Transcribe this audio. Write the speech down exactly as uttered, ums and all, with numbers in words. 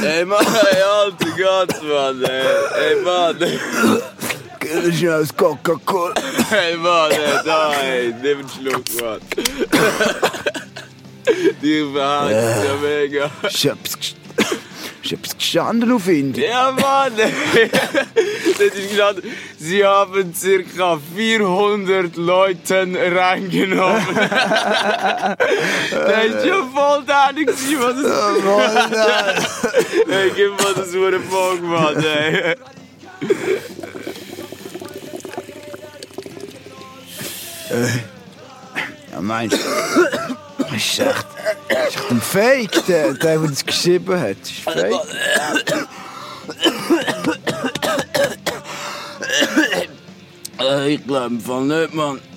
Ey, Mann, ey, alter Gott, Mann, ey. Ey, Mann. Geh schnell aus Coca-Cola. Ey, Mann, ey, da, ey. Nimm einen Schluck, Mann. Die verhalten ja. ja mega. Ich hab's, ich hab's gestanden auf Indien. Ja, Mann, ey. Das ist gestanden. Sie haben circa vierhundert Leuten reingenommen. Der ist ja voll dänig, was das ist. Oh, Mann, Ey, gib mal das Hure Bock, Mann, ey. Ja, meinst du? Das ist echt, das ist echt ein Fake, der, der, der das geschrieben hat. Das ist Fake. Ich glaube im Fall nicht, Mann.